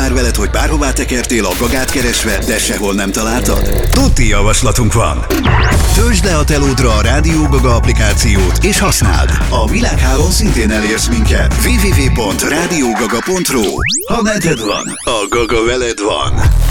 már veled, hogy bárhová tekertél a Gagát keresve, de sehol nem találtad? Tuti javaslatunk van! Töltsd le a telódra a Rádió Gaga applikációt és használd! A világhálón szintén elérsz minket. www.radiogaga.ru. Ha neded van, a Gaga veled van.